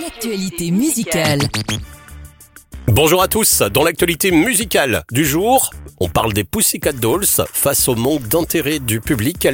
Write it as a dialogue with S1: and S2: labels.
S1: l'actualité musicale.
S2: Bonjour à tous, dans l'actualité musicale du jour, on parle des Pussycat Dolls face au manque d'intérêt du public.